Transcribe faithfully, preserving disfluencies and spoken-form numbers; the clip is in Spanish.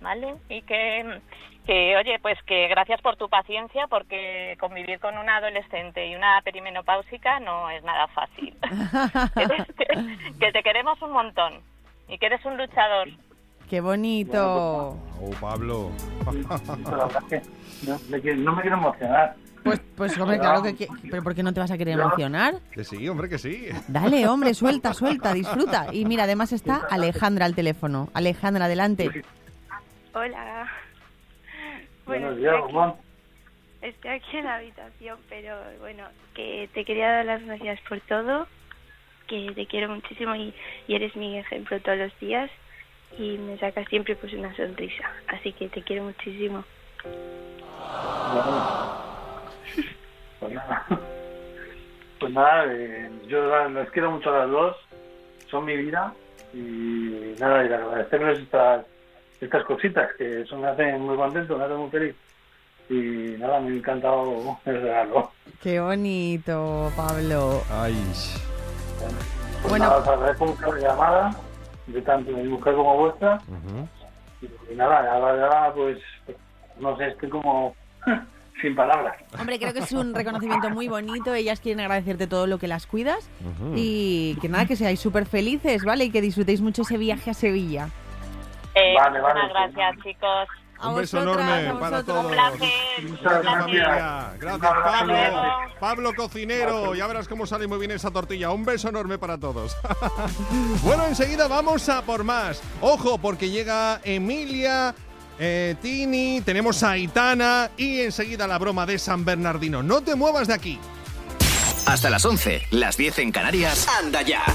¿vale? Y que, que, oye, pues que gracias por tu paciencia, porque convivir con una adolescente y una perimenopáusica no es nada fácil. que, que te queremos un montón y que eres un luchador. ¡Qué bonito! Oh, Pablo. No, no me quiero emocionar. Pues, pues hombre, claro que, que... ¿Pero por qué no te vas a querer emocionar? Que sí, hombre, que sí. Dale, hombre, suelta, suelta, disfruta. Y mira, además está Alejandra al teléfono. Alejandra, adelante. Hola. Bueno, Bueno, ya, estoy, Juan. aquí, estoy aquí en la habitación, pero bueno, que te quería dar las gracias por todo, que te quiero muchísimo y, y eres mi ejemplo todos los días y me sacas siempre pues una sonrisa, así que te quiero muchísimo. Bueno, pues nada, pues nada eh, yo las quiero mucho a las dos, son mi vida y nada, y agradecerles estas, estas cositas que eso me hacen muy contento, me hacen muy feliz y nada, me ha encantado el regalo. Qué bonito, Pablo. Ay. Pues Bueno. nada, os agradezco mucho la llamada de tanto de mi mujer como vuestra. Uh-huh. Y, y nada, ahora ya pues no sé, estoy como sin palabras. Hombre, creo que es un reconocimiento muy bonito. Ellas quieren agradecerte todo lo que las cuidas. Uh-huh. Y que nada, que seáis súper felices, ¿vale? Y que disfrutéis mucho ese viaje a Sevilla. Eh, Vale, vale, muchas gracias, pues, chicos. A Un beso vosotras, enorme a para vosotros. todos. Un placer. Muchas Gracias, gracias. familia. Gracias, Pablo. luego. Pablo Cocinero. Ya verás cómo sale muy bien esa tortilla. Un beso enorme para todos. Bueno, enseguida vamos a por más. Ojo, porque llega Emilia, eh, Tini, tenemos a Aitana y enseguida la broma de San Bernardino. No te muevas de aquí. Hasta las once, las diez en Canarias. ¡Anda ya!